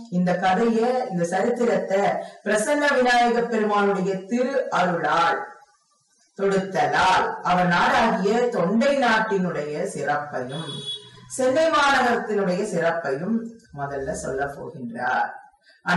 இந்த கதைய, இந்த சரித்திரத்தை பிரசன்ன விநாயக பெருமானுடைய திரு அருளால் தொடுத்தலால் அவர் நாடாகிய தொண்டை நாட்டினுடைய சிறப்பையும் சென்னை மாநகரத்தினுடைய சிறப்பையும் முதல்ல சொல்ல போகின்றார்.